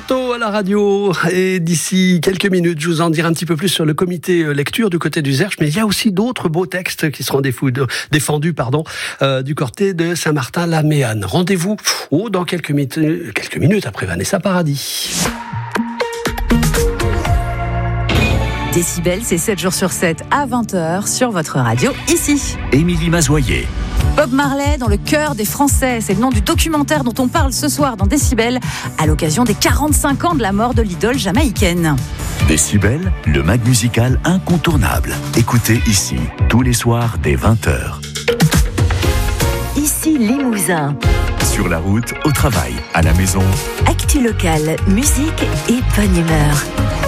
bientôt à la radio. Et d'ici quelques minutes, je vous en dirai un petit peu plus sur le comité lecture du côté du Zerche. Mais il y a aussi d'autres beaux textes qui seront défendus du côté de Saint-Martin-la-Méanne. Rendez-vous dans quelques minutes après Vanessa Paradis. Décibel, c'est 7 jours sur 7 à 20h sur votre radio, ici. Émilie Mazoyer. Bob Marley dans le cœur des Français, c'est le nom du documentaire dont on parle ce soir dans Décibel, à l'occasion des 45 ans de la mort de l'idole jamaïcaine. Décibel, le mag musical incontournable. Écoutez ici, tous les soirs dès 20h. Ici Limousin. Sur la route, au travail, à la maison. Actu locale, musique et bonne humeur.